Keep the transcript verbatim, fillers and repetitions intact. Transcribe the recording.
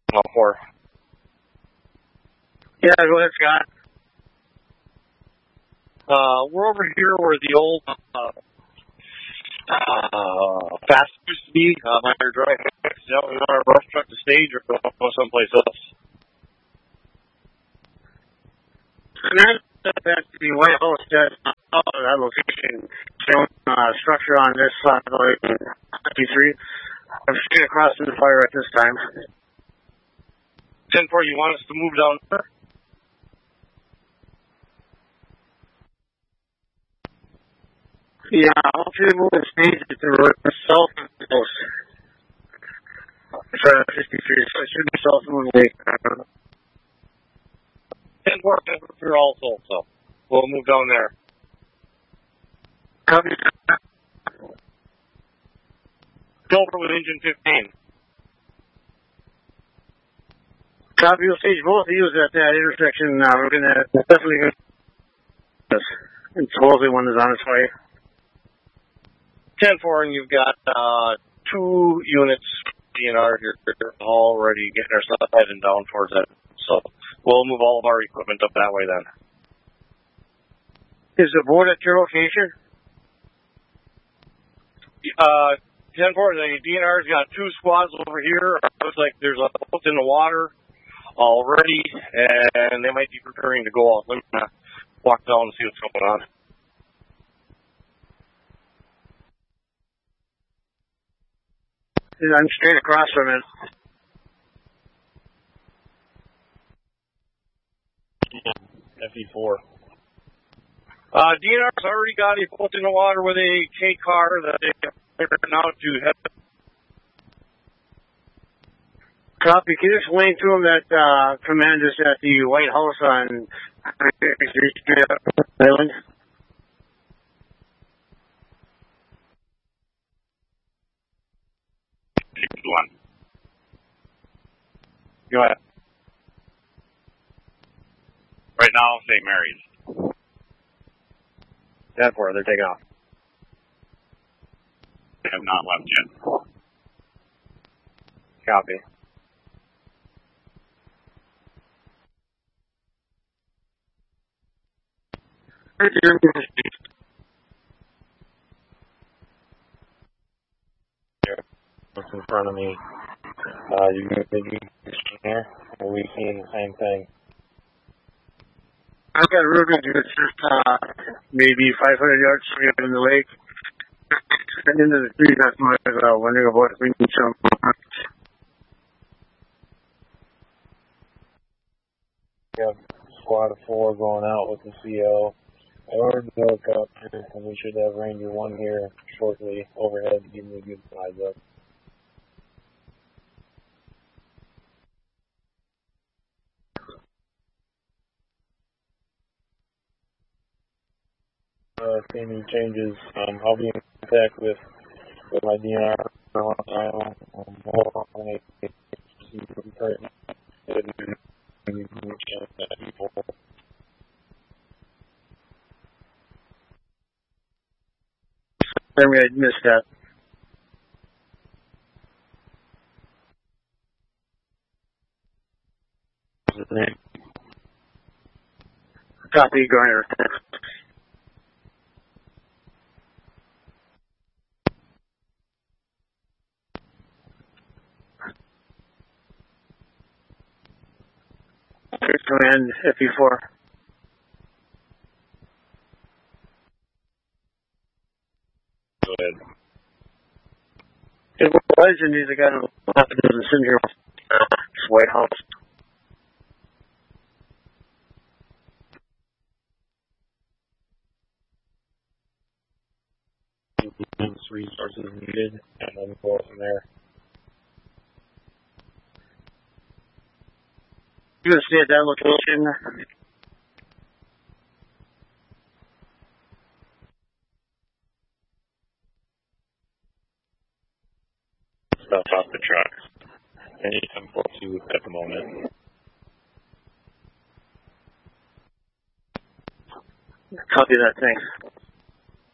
Oh, four. Yeah, go ahead, Scott. Uh, we're over here where the old uh, uh, fast used to be. Uh, Minor Drive. Yeah, we want to rush truck the stage or go someplace else. And that's at the White House at uh, that location. Showing uh, structure on this side of fifty-three. I'm straight across from the fire at this time. ten four, you want us to move down there? Yeah, I'll try to move the stage to the south of the coast. Sorry, fifty-three, so it should be south of the lake. ten four, ten four, here also, so we'll move down there. Copy. Silver with engine fifteen. Copy, you'll stage both of you at that intersection. Uh, we're going to definitely go this. And supposedly one is on its way. ten four, and you've got uh, two units D N R here already getting our stuff heading down towards that. So we'll move all of our equipment up that way then. Is the board at your location? Uh, ten four, the D N R's got two squads over here. It looks like there's a boat in the water already, and they might be preparing to go out. Let me uh, walk down and see what's going on. I'm straight across from it. F E four. Uh, D N R's already got a boat in the water with a K car that they're now to head. Copy. Can you explain to them that uh, command is at the White House on Island? One. Go ahead. Right now, Saint Mary's. ten four, they're taking off. They have not left yet. Copy. What's in front of me? Uh, you got a big here? Are we seeing the same thing? I've got Ruben to just uh, maybe five hundred yards from you in the lake. And into the trees, that's my uh, wondering about if we need some. We have squad of four going out with the C O. I ordered the hookup, and we should have Ranger one here shortly overhead to give me a good size up. Uh, if any changes, um, I'll be in contact with, with my D N R. Um, Sorry, I missed that. Copy, go ahead. Command F E four. Go ahead. It was, and these got half a dozen sitting here. It's White House. Resources needed, and then go from there. You gonna stay at that location? Stuff off the truck. I need some folks to at the moment. Copy that, thanks.